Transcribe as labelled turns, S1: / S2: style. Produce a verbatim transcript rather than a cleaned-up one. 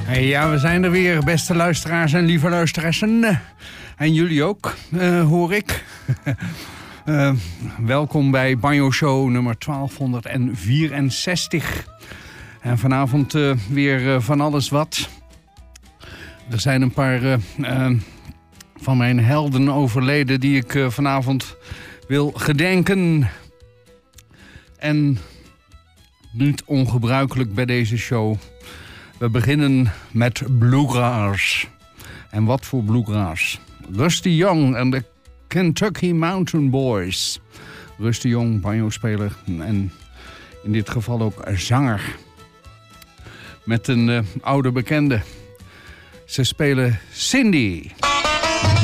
S1: Hey, ja, we zijn er weer, beste luisteraars en lieve luisteraressen. En jullie ook, uh, hoor ik. uh, welkom bij Banjo Show nummer twaalfhonderdvierenzestig. En vanavond uh, weer uh, van alles wat. Er zijn een paar uh, uh, van mijn helden overleden die ik uh, vanavond wil gedenken. En niet ongebruikelijk bij deze show. We beginnen met bluegrass. En wat voor bluegrass? Rusty Young en de Kentucky Mountain Boys. Rusty Young, banjo-speler en in dit geval ook zanger. Met een uh, oude bekende. Ze spelen Cindy.